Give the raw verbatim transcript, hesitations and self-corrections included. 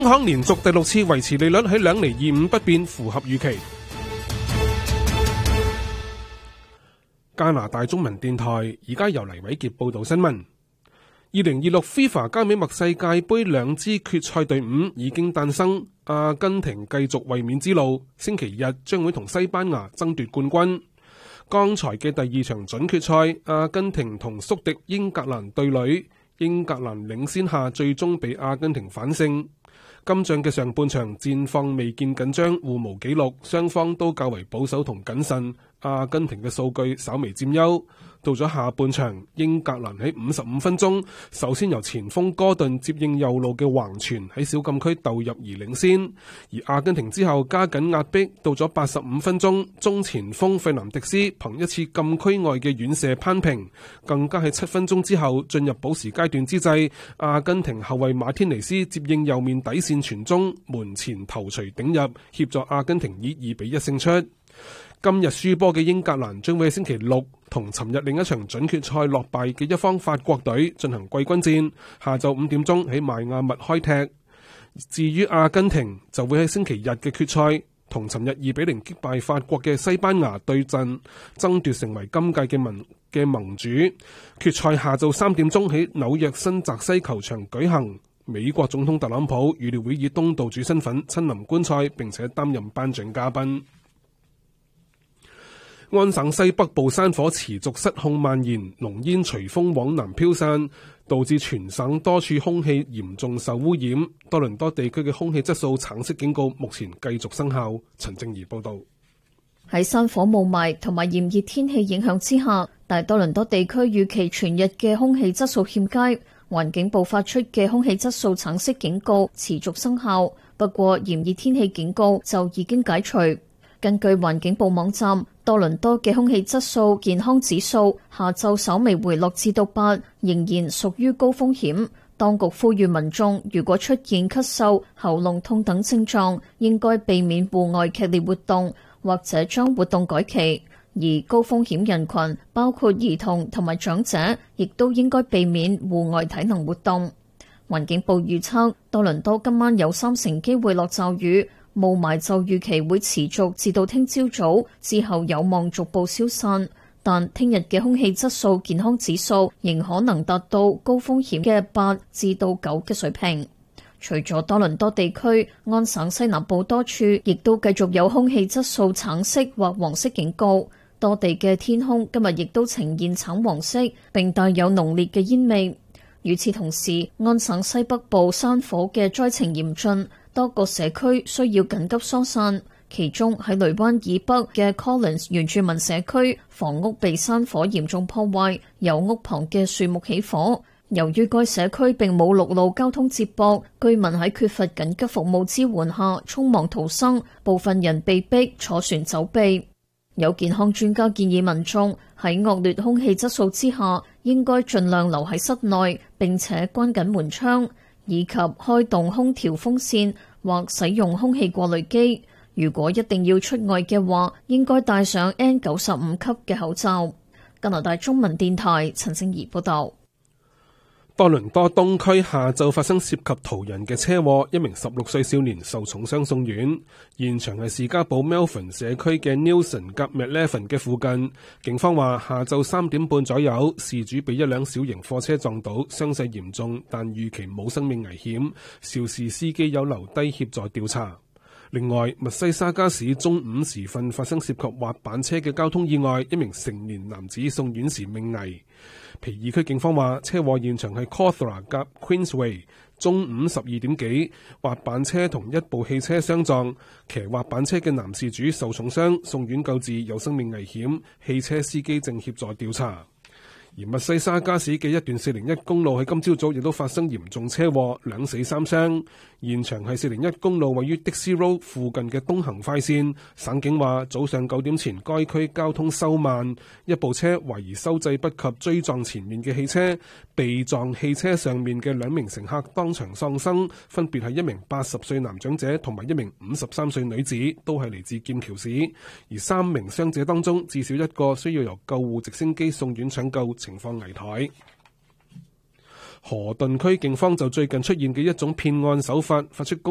央行連續第六次維持利率喺兩厘二五不變，符合預期。加拿大中文電台而家由黎偉傑報道新聞。二零二六 FIFA 加美墨世界盃兩支決賽隊伍已經誕生，阿根廷繼續衛冕之路，星期日將會同西班牙爭奪冠軍。剛才嘅第二場準決賽，阿根廷同宿敵英格蘭對壘，英格蘭領先下最終被阿根廷反勝。今仗嘅上半場戰況未見緊張，互無紀錄，雙方都較為保守同謹慎。阿根廷嘅數據稍微佔優。到咗下半場，英格蘭喺五十五分鐘首先由前鋒哥頓接應右路嘅橫傳喺小禁區竇入而領先，而阿根廷之後加緊壓迫，到咗八十五分鐘，中前鋒費南迪斯憑一次禁區外嘅遠射攀平，更加喺七分鐘之後進入補時階段之際，阿根廷後衛馬天尼斯接應右面底線傳中，門前頭槌頂入，協助阿根廷以二比一勝出。今日輸波嘅英格蘭將會喺星期六同尋日另一場準決賽落敗嘅一方法國隊進行季軍戰，下晝五點鐘喺邁阿密開踢。至於阿根廷就會喺星期日嘅決賽同尋日二比零擊敗法國嘅西班牙對陣，爭奪成為今屆嘅盟嘅盟主。決賽下晝三點鐘喺紐約新澤西球場舉行。美國總統特朗普預料會以東道主身份親臨觀賽，並且擔任頒獎嘉賓。安省西北部山火持續失控蔓延，濃煙隨風往南飄散，導致全省多處空氣嚴重受污染。多倫多地區嘅空氣質素橙色警告目前繼續生效。陳靜怡報道。 喺山火霧霾同埋炎熱天氣影響之下，大多倫多地區預期全日嘅空氣質素欠佳，環境部發出嘅空氣質素橙色警告持續生效。不過炎熱天氣警告就已經解除。根據環境部網站，多倫多嘅空氣質素健康指數下晝稍微回落至到八，仍然屬於高風險。當局呼籲民眾如果出現咳嗽、喉嚨痛等症狀，應該避免戶外劇烈活動，或者將活動改期。而高風險人群包括兒童同埋長者，亦都應該避免戶外體能活動。環境部預測，多倫多今晚有三成機會落驟雨。霧霾就預期會持續至到聽朝早，之後有望逐步消散，但聽日嘅空氣質素健康指數仍可能達到高風險嘅八至到九嘅水平。除咗多倫多地區，安省西南部多處亦都繼續有空氣質素橙色或黃色警告，多地嘅天空今日亦都呈現橙黃色，並帶有濃烈嘅煙味。與此同時，安省西北部山火嘅災情嚴峻，多個社區需要緊急疏散，其中喺雷灣以北嘅 Collins 原住民社區，房屋被山火嚴重破壞，有屋旁嘅樹木起火。由於該社區並冇陸路交通接駁，居民喺缺乏緊急服務支援下匆忙逃生，部分人被逼坐船走避。有健康專家建議民眾喺惡劣空氣質素之下，應該盡量留喺室內，並且關緊門窗，以及開動空調風扇或使用空氣過濾機。如果一定要出外嘅話，應該戴上 N 九十五級嘅口罩。加拿大中文電台陳靜怡報道。 多倫多東區下晝發生涉及途人嘅車禍，一名十六歲少年受重傷送院。現場係士嘉堡 Melvin 社區嘅 Nilson 及 McLevin 嘅附近。警方話下晝三點半左右，事主被一輛小型貨車撞倒，傷勢嚴重，但預期冇生命危險。肇事司機有留低協助調查。另外，密西沙加市中午時分發生涉及滑板車嘅交通意外，一名成年男子送院時命危。皮爾區警方話，車禍現場係 Cawthra 及 Queensway， 中午十二點幾，滑板車同一部汽車相撞，騎滑板車嘅男事主受重傷，送院救治，有生命危險，汽車司機正協助調查。而密西沙加市嘅一段四零一公路喺今朝早亦都發生嚴重車禍，兩死三傷。現場係四零一公路位於 Dixie Road 附近嘅東行快線。省警話早上九點前該區交通收慢，一部車懷疑收掣不及追撞前面嘅汽車，被撞汽車上面嘅兩名乘客當場喪生，分別係一名八十歲男長者同埋一名五十三歲女子，都係嚟自劍橋市。而三名傷者當中至少一個需要由救護直升機送院搶救，情況危殆。河頓區警方就最近出現嘅一種騙案手法發出